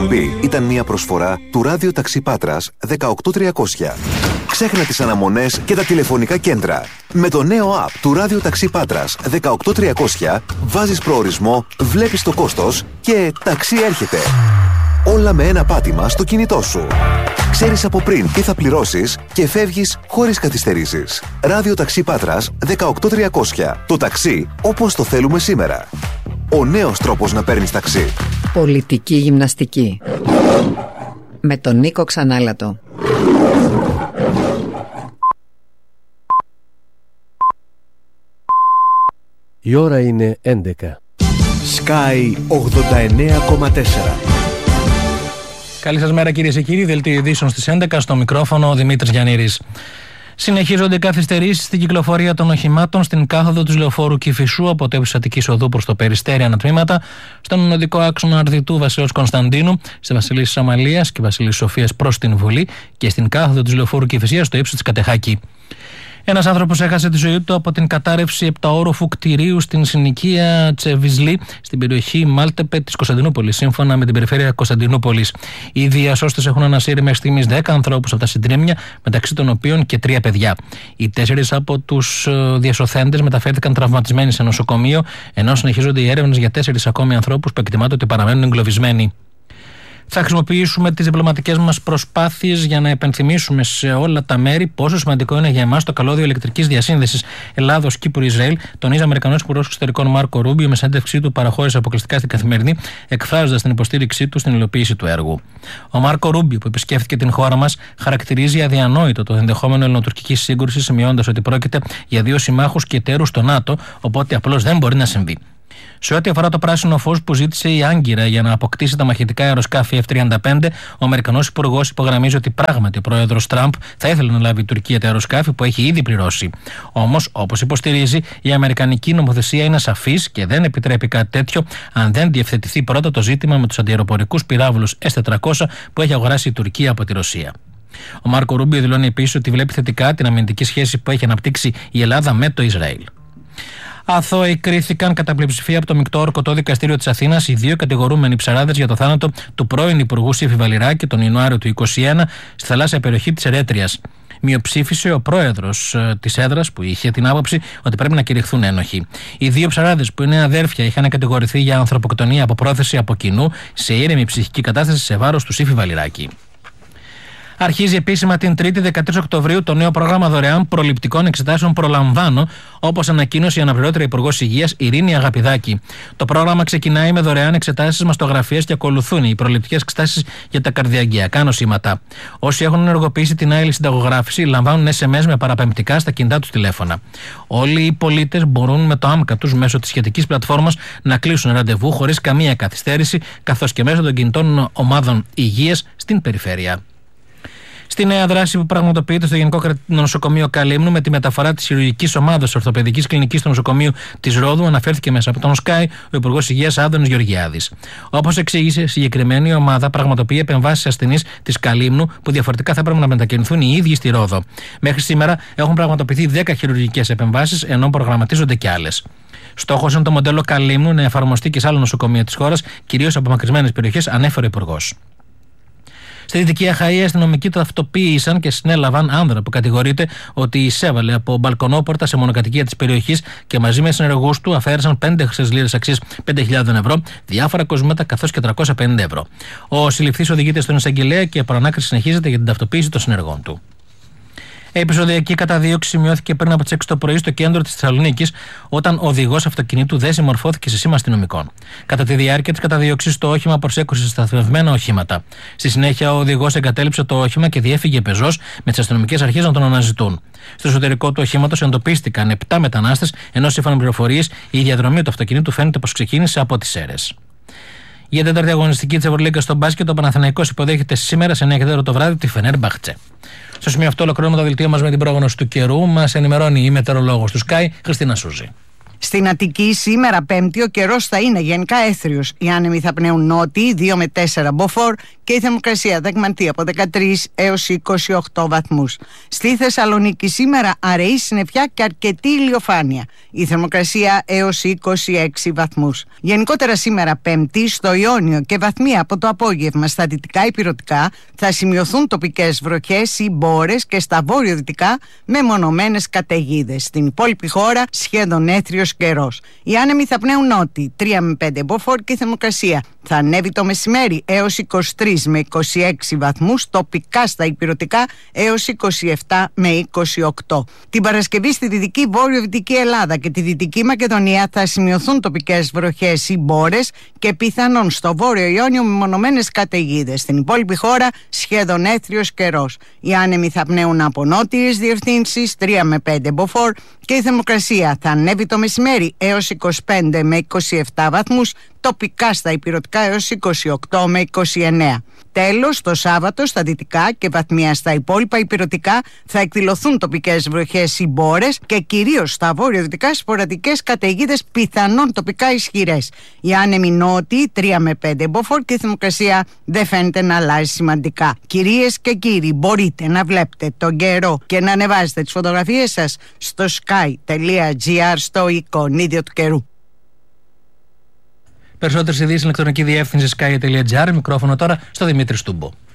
εκπομπή ήταν μια προσφορά του Ράδιο Ταξί Πάτρας 18300. Ξέχνα τις αναμονές και τα τηλεφωνικά κέντρα. Με το νέο app του Ράδιο Ταξί Πάτρας 18300 βάζεις προορισμό, βλέπεις το κόστος και ταξί έρχεται. Όλα με ένα πάτημα στο κινητό σου. Ξέρεις από πριν τι θα πληρώσεις και φεύγεις χωρίς καθυστερήσεις. Ράδιο Ταξί Πάτρας 18300. Το ταξί όπως το θέλουμε σήμερα. Ο νέος τρόπος να παίρνεις ταξί. Πολιτική γυμναστική. Με τον Νίκο Ξανάλατο. Η ώρα είναι 11. Sky 89,4. Καλή σας μέρα κυρίες και κύριοι, δελτίο ειδήσεων στις 11, στο μικρόφωνο ο Δημήτρης Γιαννήρης. Συνεχίζονται καθυστερήσεις στην κυκλοφορία των οχημάτων στην κάθοδο της λεωφόρου Κηφισού από το ύψος Αττικής Οδού προς το Περιστέρι ανατμήματα, στον οδικό άξονα Αρδιτού Βασιλέως Κωνσταντίνου, στη Βασιλίσσης Αμαλίας και Βασιλίσσης Σοφίας προς την Βουλή και στην κάθοδο της λεωφόρου Κηφισίας στο ύψος της Κατεχάκη. Ένας άνθρωπος έχασε τη ζωή του από την κατάρρευση επταόροφου κτηρίου στην συνοικία Τσεβισλή, στην περιοχή Μάλτεπε της Κωνσταντινούπολης, σύμφωνα με την περιφέρεια Κωνσταντινούπολης. Οι διασώστες έχουν ανασύρει μέχρι στιγμής 10 ανθρώπους από τα συντρίμμια, μεταξύ των οποίων και 3 παιδιά. Οι 4 από τους διασωθέντες μεταφέρθηκαν τραυματισμένοι σε νοσοκομείο, ενώ συνεχίζονται οι έρευνες για 4 ακόμη ανθρώπους που εκτιμάται ότι παραμένουν εγκλωβισμένοι. Θα χρησιμοποιήσουμε τις διπλωματικές μας προσπάθειες για να επενθυμίσουμε σε όλα τα μέρη πόσο σημαντικό είναι για εμάς το καλώδιο ηλεκτρικής διασύνδεσης Ελλάδος-Κύπρου-Ισραήλ, τονίζει ο Αμερικανός Υπουργός Εξωτερικών Μάρκο Ρούμπιο με συνέντευξή του παραχώρησε αποκλειστικά στην Καθημερινή, εκφράζοντας την υποστήριξή του στην υλοποίηση του έργου. Ο Μάρκο Ρούμπιο, που επισκέφθηκε την χώρα μας, χαρακτηρίζει αδιανόητο το ενδεχόμενο ελληνοτουρκικής σύγκρουσης, σημειώνοντας ότι πρόκειται για 2 συμμάχους και εταίρους στο ΝΑΤΟ, οπότε απλώς δεν μπορεί να συμβεί. Σε ό,τι αφορά το πράσινο φως που ζήτησε η Άγκυρα για να αποκτήσει τα μαχητικά αεροσκάφη F-35, ο Αμερικανός Υπουργός υπογραμμίζει ότι πράγματι ο πρόεδρος Τραμπ θα ήθελε να λάβει η Τουρκία τα αεροσκάφη που έχει ήδη πληρώσει. Όμως, όπως υποστηρίζει, η αμερικανική νομοθεσία είναι σαφής και δεν επιτρέπει κάτι τέτοιο αν δεν διευθετηθεί πρώτα το ζήτημα με τους αντιαεροπορικούς πυράβλους S-400 που έχει αγοράσει η Τουρκία από τη Ρωσία. Ο Μάρκο Ρούμπιο δηλώνει επίσης ότι βλέπει θετικά την αμυντική σχέση που έχει αναπτύξει η Ελλάδα με το Ισραήλ. Αθώοι κρίθηκαν κατά πλειοψηφία από το Μεικτό Ορκωτό Δικαστήριο της Αθήνας οι 2 κατηγορούμενοι ψαράδες για το θάνατο του πρώην Υπουργού Σύφη Βαλιράκη τον Ιανουάριο του 2021 στη θαλάσσια περιοχή της Ερέτριας. Μειοψήφισε ο πρόεδρος της έδρας που είχε την άποψη ότι πρέπει να κηρυχθούν ένοχοι. Οι 2 ψαράδες που είναι αδέρφια είχαν κατηγορηθεί για ανθρωποκτονία από πρόθεση από κοινού σε ήρεμη ψυχική κατάσταση σε βάρος του Σύφη Βαλιράκη. Αρχίζει επίσημα την 3η 13 Οκτωβρίου το νέο πρόγραμμα δωρεάν προληπτικών εξετάσεων Προλαμβάνω, όπως ανακοίνωσε η αναπληρώτρια Υπουργός Υγείας Ειρήνη Αγαπηδάκη. Το πρόγραμμα ξεκινάει με δωρεάν εξετάσεις μαστογραφίας και ακολουθούν οι προληπτικές εξετάσεις για τα καρδιαγγειακά νοσήματα. Όσοι έχουν ενεργοποιήσει την άειλη συνταγογράφηση λαμβάνουν SMS με παραπεμπτικά στα κινητά τους τηλέφωνα. Όλοι οι πολίτες μπορούν με το άμκα τους μέσω της σχετικής πλατφόρμας να κλείσουν ραντεβού χωρίς καμία καθυστέρηση, καθώς και μέσω των κινητών ομάδων υγείας στην περιφέρεια. Στη νέα δράση που πραγματοποιείται στο Γενικό Νοσοκομείο Καλύμνου με τη μεταφορά της χειρουργικής ομάδας ορθοπαιδικής κλινικής του νοσοκομείου της Ρόδου, αναφέρθηκε μέσα από τον Sky ο Υπουργός Υγείας Άδωνης Γεωργιάδης. Όπως εξήγησε, συγκεκριμένη ομάδα πραγματοποιεί επεμβάσεις σε ασθενείς της Καλύμνου που διαφορετικά θα έπρεπε να μετακινηθούν οι ίδιοι στη Ρόδο. Μέχρι σήμερα έχουν πραγματοποιηθεί 10 χειρουργικές επεμβάσεις, ενώ προγραμματίζονται και άλλες. Στόχος είναι το μοντέλο Καλύμνου να εφαρμοστεί και σε άλλα νοσοκομεία της χώρας, κυρίως από μακρισμένες περιοχές, ανέφερε ο Υπουργός. Στη Δυτική Αχαΐα, οι αστυνομικοί ταυτοποίησαν και συνέλαβαν άνδρα που κατηγορείται ότι εισέβαλε από μπαλκονόπορτα σε μονοκατοικία της περιοχής και μαζί με συνεργούς του αφαίρεσαν 5 χρυσές λίρες αξίας 5.000 ευρώ, διάφορα κοσμήματα καθώς και 350 ευρώ. Ο συλληφθής οδηγείται στον εισαγγελέα και η προανάκριση συνεχίζεται για την ταυτοποίηση των συνεργών του. Επεισοδιακή καταδίωξη σημειώθηκε πριν από τις 6 το πρωί στο κέντρο της Θεσσαλονίκης, όταν ο οδηγός αυτοκινήτου δεν συμμορφώθηκε σε σήμα αστυνομικών. Κατά τη διάρκεια της καταδίωξης, το όχημα προσέκρουσε σταθμευμένα οχήματα. Στη συνέχεια, ο οδηγός εγκατέλειψε το όχημα και διέφυγε πεζός, με τις αστυνομικές αρχές να τον αναζητούν. Στο εσωτερικό του οχήματος εντοπίστηκαν 7 μετανάστες, ενώ σύμφωνα με πληροφορίες η διαδρομή του αυτοκινήτου φαίνεται πως ξεκίνησε από τις Σέρρες. Για την 4η αγωνιστική της Ευρωλίγκας στο μπάσκετ, ο Παναθηναϊκός υποδέχεται σήμερα σε 9 το βράδυ τη Φενέρμπαχτσε. Στο σημείο αυτό ολοκληρώνουμε το δελτίο μας με την πρόγνωση του καιρού. Μας ενημερώνει η μετεωρολόγος του Sky, Χριστίνα Σούζη. Στην Αττική σήμερα Πέμπτη ο καιρός θα είναι γενικά έθριος. Οι άνεμοι θα πνέουν νότιοι 2 με 4 μποφόρ και η θερμοκρασία δεγμαντεί από 13 έως 28 βαθμούς. Στη Θεσσαλονίκη σήμερα αραιή συννεφιά και αρκετή ηλιοφάνεια. Η θερμοκρασία έως 26 βαθμούς. Γενικότερα σήμερα Πέμπτη στο Ιόνιο και βαθμία από το απόγευμα στα δυτικά ηπειρωτικά θα σημειωθούν τοπικές βροχές ή μπόρες και στα βόρειο-δυτικά μεμονωμένες καταιγίδες. Στην υπόλοιπη χώρα σχεδόν έθριος καιρός. Οι άνεμοι θα πνέουν νότιοι 3 με 5 μποφόρ και η θερμοκρασία θα ανέβει το μεσημέρι έως 23 με 26 βαθμούς, τοπικά στα ηπειρωτικά έως 27 με 28. Την Παρασκευή στη Δυτική Βόρειο-Δυτική Ελλάδα και τη Δυτική Μακεδονία θα σημειωθούν τοπικές βροχές ή μπόρες και πιθανόν στο Βόρειο Ιόνιο μεμονωμένες καταιγίδες. Στην υπόλοιπη χώρα σχεδόν έθριος καιρός. Οι άνεμοι θα πνέουν από νότιες διευθύνσεις 3 με 5 μποφόρ και η θερμοκρασία θα ανέβει το μεσημέρι έως 25 με 27 βαθμούς, τοπικά στα ηπειρωτικά έως 28 με 29. Τέλος, το Σάββατο στα δυτικά και βαθμία στα υπόλοιπα ηπειρωτικά θα εκδηλωθούν τοπικές βροχές ή μπόρες και κυρίως στα βόρειο-δυτικά σποραδικές καταιγίδες πιθανόν τοπικά ισχυρές. Οι άνεμοι νότιοι 3 με 5 μποφόρ και η θερμοκρασία δεν φαίνεται να αλλάζει σημαντικά. Κυρίες και κύριοι, μπορείτε να βλέπετε τον καιρό και να ανεβάζετε τις φωτογραφίες σας στο sky.gr στο εικονίδιο του καιρού. Περισσότερες ειδήσεις ηλεκτρονική διεύθυνση sky.gr. Μικρόφωνο τώρα στο Δημήτρη Στούμπο.